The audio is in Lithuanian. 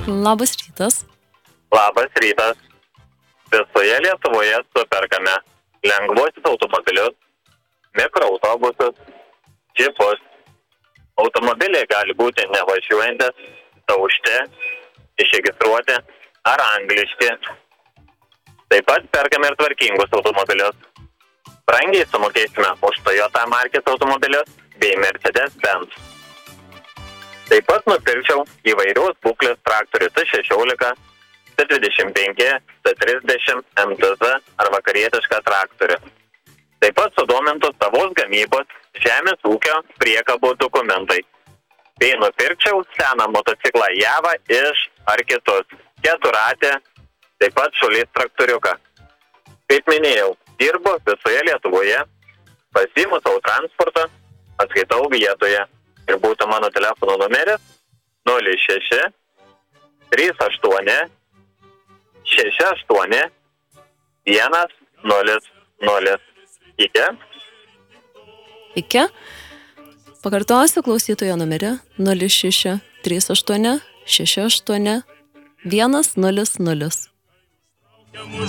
Labas rytas. Labas rytas. Visoje Lietuvoje superkame lengvuosius automobilius, mikroautobusus, džipus. Automobiliai gali būti nevažiuojantis, daužti, išregistruoti ar angliški. Taip pat perkame ir tvarkingus automobilius. Brangiai sumokėsime už Toyota markės automobilius bei Mercedes-Benz. Taip pat nupirkčiau įvairios būklės traktorių T16, T25, T30, MTZ ar vakarietišką traktorių. Taip pat sudomintų savos gamybos žemės ūkio priekabų dokumentai. Bei nupirkčiau seną motociklą Javą iš ar kitus, keturatę, taip pat šulės traktoriuką. Kaip minėjau, dirbu visoje Lietuvoje, pasiimu savo transportą, atskaitau vietoje ir būtų mano telefono numeris 06 38 68 100. Iki. Pakartosiu klausytojo numerį 06 38 68 100.